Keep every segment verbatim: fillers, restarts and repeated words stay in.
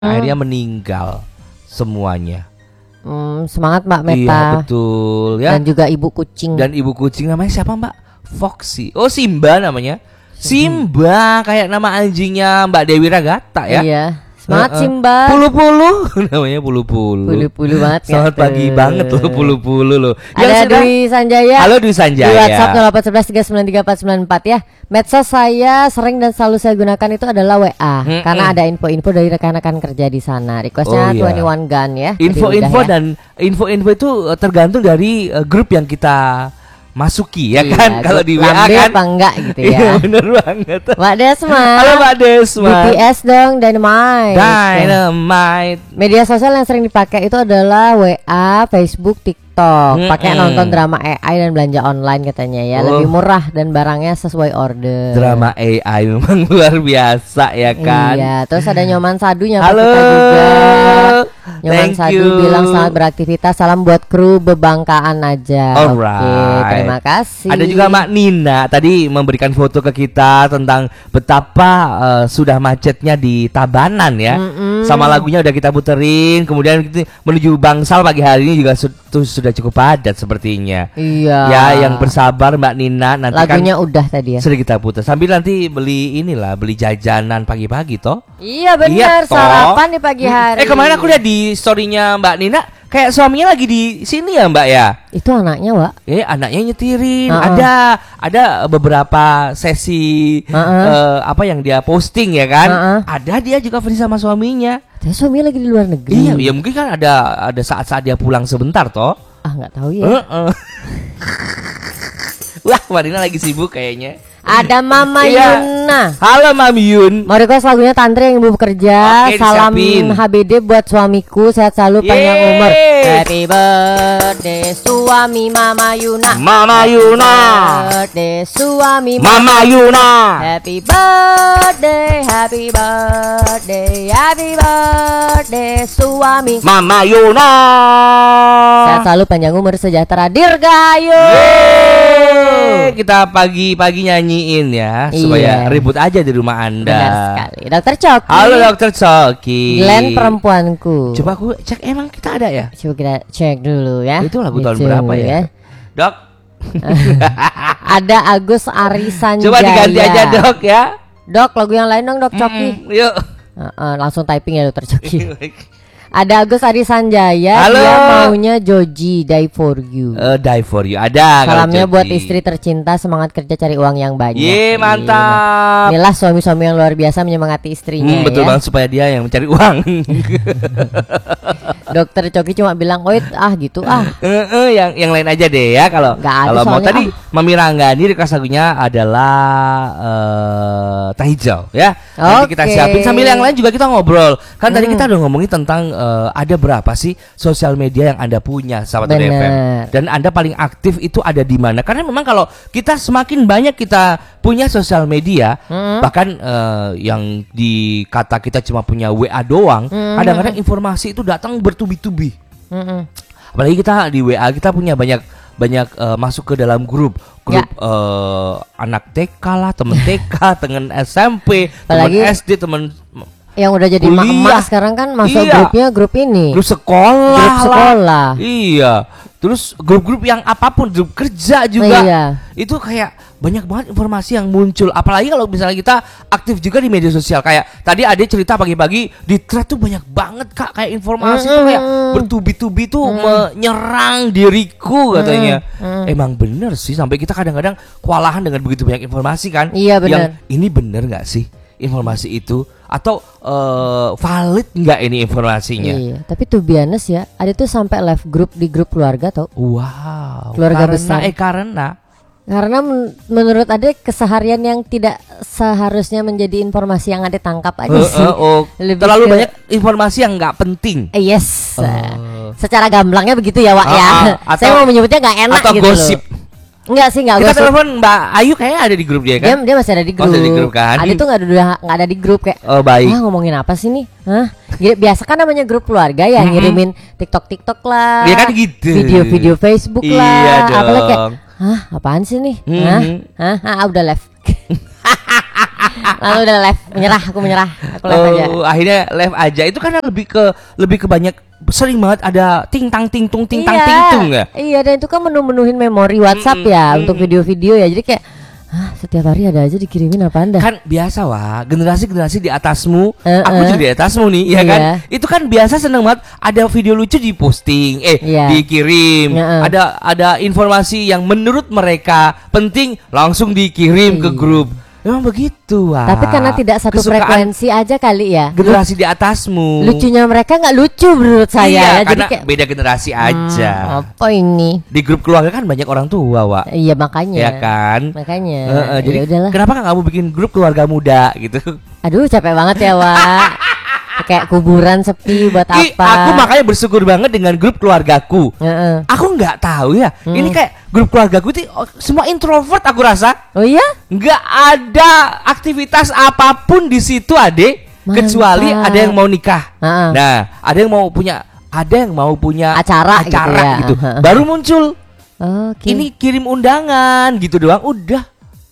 akhirnya meninggal semuanya. Hmm, semangat Mbak Meta. Iya betul ya. Dan juga ibu kucing. Dan ibu kucing namanya siapa Mbak? Foxy. Oh Simba namanya. Simba kayak nama anjingnya Mbak Dewi Ragata ya. Iya. Semangat uh, uh. Simba. Pulu-pulu namanya pulu-pulu. Pulu-pulu banget. Selamat pagi banget loh pulu-pulu loh. Ada Dwi Sanjaya. Halo Dwi Sanjaya. Di WhatsApp nol delapan satu satu tiga sembilan tiga empat sembilan empat ya. Medsos saya sering dan selalu saya gunakan itu adalah W A hmm, karena hmm. ada info-info dari rekan-rekan kerja di sana. Requestnya oh, iya. dua puluh satu Gun ya. Info-info ya. Dan info-info itu tergantung dari uh, grup yang kita masuki ya iya, kan kalau di W A kan apa enggak gitu ya. Iya bener banget. Mbak Desma. Halo Mbak Desma. B T S dong, Dynamite. Dynamite. Media sosial yang sering dipakai itu adalah W A, Facebook, TikTok. Hmm, pakai hmm. nonton drama A I dan belanja online katanya ya. Oh. Lebih murah dan barangnya sesuai order. Drama A I memang luar biasa ya kan. Iya, terus ada Nyoman Sadu nyapa Halo. kita juga. Nyoman Thank Sadu you. bilang selamat beraktivitas, salam buat kru Bebangkaan aja. Alright. Oke, terima kasih. Ada juga Mak Nina tadi memberikan foto ke kita tentang betapa uh, sudah macetnya di Tabanan ya. Mm-mm. Sama lagunya udah kita puterin, kemudian kita menuju Bangsal pagi hari ini juga su- sudah cukup padat sepertinya. Iya. Ya, yang bersabar Mbak Nina, nanti lagunya kan udah tadi ya. Sudah kita putar. Sambil nanti beli inilah, beli jajanan pagi-pagi toh. Iya benar, iya, sarapan di pagi hari. Eh kemarin aku lihat di story-nya Mbak Nina, kayak suaminya lagi di sini ya Mbak ya. Itu anaknya Mbak. Eh anaknya nyetirin. Uh-uh. Ada ada beberapa sesi uh-uh. uh, apa yang dia posting ya kan. Uh-uh. Ada dia juga free sama suaminya. Tapi suaminya lagi di luar negeri. Iya, ya mungkin kan ada ada saat-saat dia pulang sebentar toh. Ah nggak tahu ya. Uh-uh. Wah Marina lagi sibuk kayaknya. Ada Mama iya. Yuna. Halo Mam Yun. Mau request lagunya Tantri yang ibu bekerja. Oke, salam disiapin. H B D buat suamiku, sehat selalu, panjang Yeay. umur. Happy birthday suami Mama Yuna. Mama Yuna. Birthday suami Mama Yuna. Happy birthday, happy birthday, happy birthday suami Mama Yuna. Sehat selalu, panjang umur, sejahtera, dirgahayu. Yeay. Kita pagi-pagi nyanyiin ya supaya iya. ribut aja di rumah Anda. Benar sekali. Dokter Coki. Halo Dokter Coki. Glenn perempuanku. Coba aku cek emang kita ada ya? Coba kita cek dulu ya. Itu lagu tahun Gitu berapa ya? ya? Dok. Ada Agus Ari Sanjaya. Coba diganti aja Dok ya. Dok, lagu yang lain dong Dok Coki. Mm, yuk. Uh, uh, langsung typing ya Dokter Coki. Ada Agus Ari Sanjaya. Halo. Dia maunya Joji, Die For You. uh, Die For You ada. Salamnya buat istri tercinta, semangat kerja cari uang yang banyak. Ye mantap. Inilah suami-suami yang luar biasa menyemangati istrinya. hmm, Betul ya. banget supaya dia yang mencari uang. Dokter Coki cuma bilang, "Oh ah gitu ah." uh, uh, yang yang lain aja deh ya kalau kalau mau tadi ah. Mami Ranggani request lagunya adalah uh, Teh Hijau ya. Nanti okay. kita siapin sambil yang lain juga kita ngobrol. Kan hmm. tadi kita udah ngomongin tentang uh, ada berapa sih sosial media yang Anda punya sahabat D F M dan Anda paling aktif itu ada di mana? Karena memang kalau kita semakin banyak kita punya sosial media, hmm. bahkan uh, yang di kata kita cuma punya W A doang, hmm. kadang-kadang informasi itu datang bertubi-tubi. Hmm. Apalagi kita di W A kita punya banyak banyak uh, masuk ke dalam grup grup ya. uh, anak T K lah, temen T K, temen S M P, temen S D, temen yang udah jadi emak-emak sekarang kan masuk iya. grupnya grup ini. Grup sekolah. Grup sekolah. Lah. Iya. Terus grup-grup yang apapun, grup kerja juga. Oh, iya. Itu kayak banyak banget informasi yang muncul. Apalagi kalau misalnya kita aktif juga di media sosial. Kayak tadi Ade cerita pagi-pagi di thread tuh banyak banget Kak, kayak informasi mm-hmm. tuh kayak bertubi-tubi tuh mm. menyerang diriku katanya. Mm. Emang bener sih, sampai kita kadang-kadang kewalahan dengan begitu banyak informasi kan. Iya bener. Yang ini bener gak sih informasi itu, atau uh, valid nggak ini informasinya? Iya, tapi to be honest ya, ada tuh sampai live group di grup keluarga tau. Wow. Keluarga karena, besar. Eh karena karena men- menurut Ade keseharian yang tidak seharusnya menjadi informasi yang Ade tangkap aja uh, sih. Uh, oh. Terlalu ke... banyak informasi yang nggak penting. Uh, yes. Uh. Secara gamblangnya begitu ya Wak uh, ya. Uh, atau, Saya mau menyebutnya nggak enak atau gitu gosip. Loh. Enggak sih, enggak Kita gosip. telepon Mbak Ayu kayaknya ada di grup dia kan? Dia, dia masih ada di grup. Oh, ada di grup kan? Ada tuh enggak ada enggak ada di grup kayak. Oh, baik. Ah, ngomongin apa sih nih? Hah? Biasa kan namanya grup keluarga ya, mm-hmm. ngirimin TikTok-TikTok lah. Iya kan gitu. Video-video Facebook iya lah. Dong. Apalagi kayak, hah, apaan sih nih? Mm-hmm. Hah? Hah? Ah, udah left. Lalu udah live, menyerah, aku menyerah, aku live oh, aja. Akhirnya live aja. Itu karena lebih ke lebih ke banyak sering banget ada ting tang ting tung ting tang Iya, ting tung ya. Iya, dan itu kan menu-menuhin memori WhatsApp Mm-mm, ya mm-mm. untuk video-video ya. Jadi kayak ah, setiap hari ada aja dikirimin apa Anda? Kan biasa wah, generasi-generasi di atasmu, Uh-uh. aku juga di atasmu nih, ya Iya. kan? Itu kan biasa seneng banget ada video lucu diposting, eh Iya. dikirim, Uh-uh. ada ada informasi yang menurut mereka penting langsung dikirim ke Iya. grup. Memang begitu wah. Tapi karena tidak satu Kesukaan frekuensi aja kali ya. generasi di atasmu. Lucunya mereka nggak lucu menurut saya Iya, ya. Jadi karena kayak beda generasi aja. hmm, apa ini? Di grup keluarga kan banyak orang tua, Wak. Iya makanya. Ya kan? Makanya. Heeh, jadi Ya udahlah. kenapa nggak kamu bikin grup keluarga muda gitu? Aduh capek banget ya Wak. Kayak kuburan sepi buat Ih, apa? aku makanya bersyukur banget dengan grup keluargaku. Heeh. Aku nggak tahu ya. Hmm. Ini kayak grup keluargaku itu oh, semua introvert aku rasa. Oh iya? Nggak ada aktivitas apapun di situ, Ade. Mantap. Kecuali ada yang mau nikah. Heeh. Nah, ada yang mau punya ada yang mau punya Acara gitu acara ya. gitu. Heeh. Baru muncul. Oke. Ini kirim undangan gitu doang udah.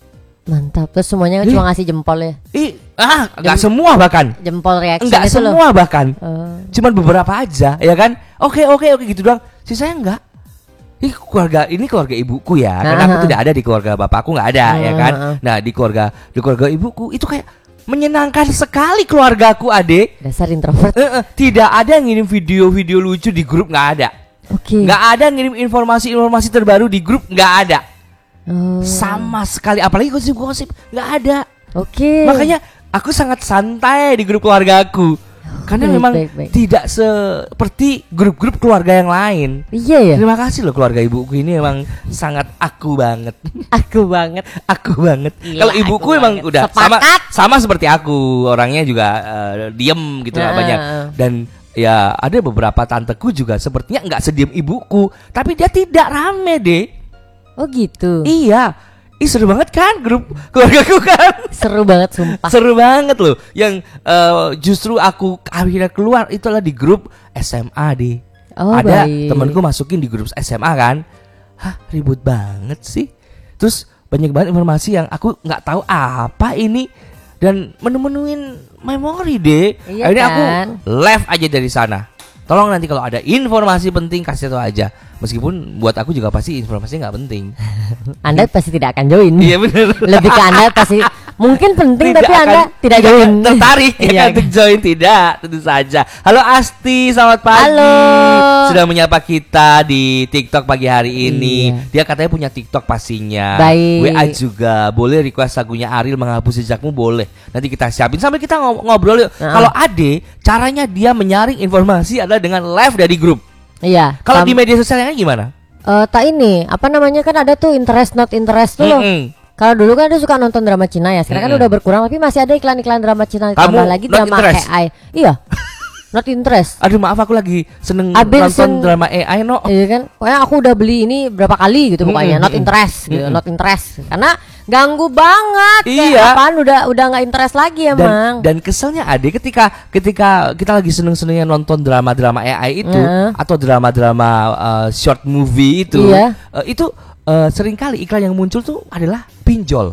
Mantap. Terus semuanya Ih. cuma ngasih jempol ya. Ih, ah, nggak Jem- semua bahkan. Jempol reaction Enggak itu loh. semua bahkan. Oh. Cuman beberapa aja, ya kan? Oke, oke, oke gitu doang. Sisanya enggak. Ih, keluarga ini keluarga ibuku ya, karena aku Ah. tidak ada di keluarga bapakku, nggak ada, ya kan? Ah. Nah, di keluarga di keluarga ibuku itu kayak menyenangkan sekali keluargaku, Ade. Dasar introvert. Eh, eh, tidak ada yang ngirim video-video lucu di grup, nggak ada. Oke. Nggak ada yang ngirim informasi-informasi terbaru di grup, nggak ada. Oh. Sama sekali, apalagi gosip-gosip, nggak ada. Oke. Makanya aku sangat santai di grup keluargaku. Karena Baik, memang baik, baik. tidak seperti grup-grup keluarga yang lain. Iya ya. Terima kasih loh keluarga ibuku ini memang sangat aku banget. Aku banget. Aku banget. Gila, Kalau ibuku aku emang banget. udah sama Sepakat. sama seperti aku, orangnya juga eh, diem gitu nggak Nah. banyak. Dan ya ada beberapa tanteku juga sepertinya nggak sediem ibuku, tapi dia tidak rame deh. Oh gitu. Iya. Ih seru banget kan grup keluargaku kan. Seru banget sumpah. Seru banget loh. Yang eh, justru aku akhirnya keluar itulah di grup S M A deh. Oh, Ada baik. temanku masukin di grup S M A kan. Hah ribut banget sih. Terus banyak banget informasi yang aku nggak tahu apa ini. Dan menu-menuin memori deh. Iya Akhirnya aku kan? live aja dari sana. Tolong nanti kalau ada informasi penting kasih tahu aja. Meskipun buat aku juga pasti informasinya nggak penting. Anda pasti tidak akan join. Iya benar. Lebih ke Anda pasti mungkin penting Tidak tapi Anda akan- tidak join. tertarik ya Iya. kan untuk join tidak tentu saja. Halo Asti, selamat pagi. Halo. Sudah menyapa kita di TikTok pagi hari ini. Iya. Dia katanya punya TikTok pastinya. Baik. W A juga boleh request lagunya Ariel menghapus jejakmu boleh. Nanti kita siapin sambil kita ngob- ngobrol yuk. Nah. Kalau Ade caranya dia menyaring informasi adalah dengan live dari grup. Iya. Kalau sam- di media sosialnya gimana? Eh, tak ini apa namanya kan ada tuh interest not interest tuh loh. Mm-mm. Kalau dulu kan dia suka nonton drama Cina ya. Sekarang kan Mm-mm. udah berkurang tapi masih ada iklan-iklan drama Cina. Kamu Tambah lagi not drama interest? A I. Iya. Not interest. Aduh maaf aku lagi seneng Abis nonton sen- drama A I no. Iya kan, pokoknya aku udah beli ini berapa kali gitu pokoknya, Mm-mm, not interest gitu, mm-mm. not interest, karena ganggu banget. Kayak Iya. apaan udah udah nggak interest lagi emang. Dan, dan keselnya Ade ketika ketika kita lagi seneng-senengnya nonton drama-drama A I itu Heeh. atau drama-drama uh, short movie itu Iya. uh, itu uh, seringkali iklan yang muncul tuh adalah pinjol.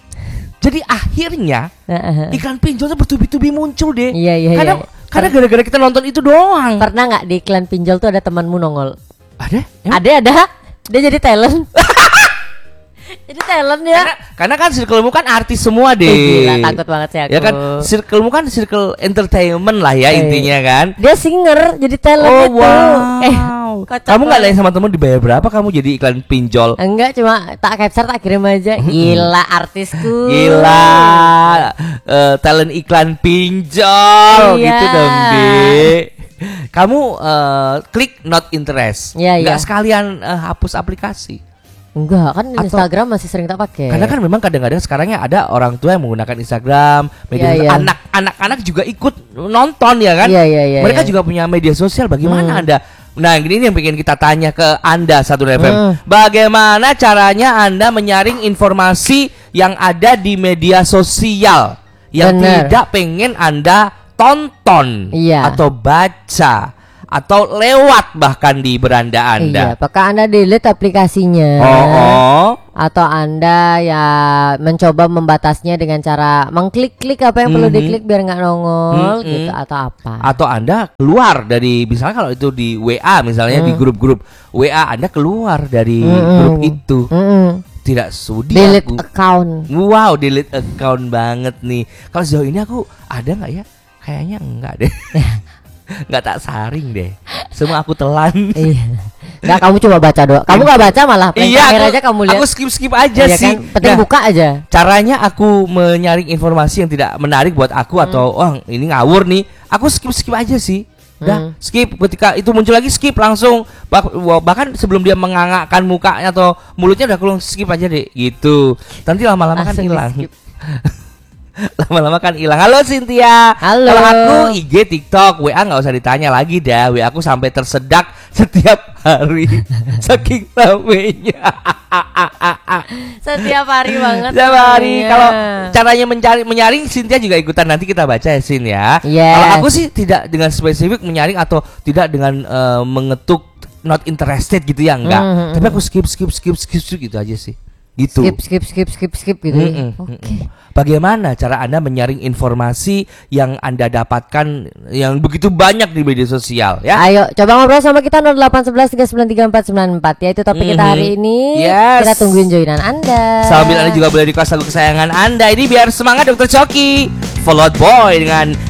Jadi akhirnya Heeh. iklan pinjol tuh bertubi-tubi muncul deh. Iya, iya, Karena iya. karena gara-gara kita nonton itu doang. Pernah nggak di iklan pinjol tuh ada temanmu nongol? Ada? Emang? Ada ada, dia jadi talent. Jadi talent ya. Karena, karena kan circlemu kan artis semua deh. Eh, gila, takut banget sih aku. Ya kan circlemu kan circle entertainment lah ya Eh. intinya kan. Dia singer jadi talent Oh itu. wow. Eh, kocak kamu nggak banget. lain sama temen dibayar berapa kamu jadi iklan pinjol? Enggak, cuma tak capture tak kirim aja. Gila artisku. Gila, eh, talent iklan pinjol Iya. gitu dong, Dek. Kamu eh, klik not interest, Iya, nggak iya. sekalian eh, hapus aplikasi. Enggak, kan Atau- Instagram masih sering tak pakai. Karena kan memang kadang-kadang sekarangnya ada orang tua yang menggunakan Instagram, media Iya, sosial. iya. anak anak-anak juga ikut nonton ya kan? Iya, iya, iya, Mereka iya. juga punya media sosial. Bagaimana Hmm. Anda? Nah, ini yang pengen kita tanya ke Anda satu F M. Hmm. Bagaimana caranya Anda menyaring informasi yang ada di media sosial yang Bener. tidak pengen Anda tonton Iya. atau baca atau lewat bahkan di beranda Anda? Iya, apakah Anda delete aplikasinya? Oh, oh. atau Anda ya mencoba membatasnya dengan cara mengklik-klik apa yang perlu Mhm. diklik biar nggak nongol Mhm. gitu atau apa. Atau Anda keluar dari, misalnya kalau itu di W A misalnya, di Hmm. grup-grup W A Anda keluar dari Mm-mm. grup itu. Mm-mm. Tidak sudi Delete aku. account. Wow, delete account banget nih. Kalau sejauh ini aku ada nggak ya? Kayaknya enggak deh. Nggak tak saring deh. Semua aku telan. Iya. Nggak, kamu coba baca doang. Kamu nggak baca malah main Iya, kamera aku, aja kamu lihat. aku skip-skip aja Iya sih. kan? Penting Nah, buka aja. caranya aku menyaring informasi yang tidak menarik buat aku atau Hmm. wah ini ngawur nih, aku skip-skip aja sih. Udah, Hmm. skip, ketika itu muncul lagi skip langsung. Bah- bahkan sebelum dia mengangakkan mukanya atau mulutnya udah aku skip aja deh gitu. Nanti lama-lama kan Langsung hilang. di-skip. Lama-lama kan hilang. Halo Cynthia. Halo. Kalau aku I G, TikTok, W A nggak usah ditanya lagi dah. W A aku sampai tersedak setiap hari. Saking ramenya. Setiap hari banget. Setiap hari. Iya. Kalau caranya mencari menyaring, Cynthia juga ikutan, nanti kita baca ya Sin ya. Yes. Kalau aku sih tidak dengan spesifik menyaring atau tidak dengan eh, mengetuk not interested gitu ya, enggak. Mhm. Tapi aku skip skip skip skip skip gitu aja sih. Gitu. skip skip skip skip skip gitu. Mm-mm, Oke. mm-mm. Bagaimana cara Anda menyaring informasi yang Anda dapatkan yang begitu banyak di media sosial ya? Ayo coba ngobrol sama kita nol delapan satu satu tiga sembilan tiga empat sembilan empat ya, itu topik kita Mhm. hari ini. Yes. Kita tungguin joinan Anda. Sambil Anda juga boleh request lagu kesayangan Anda. Ini biar semangat Dokter Coki. Fall Out Boy dengan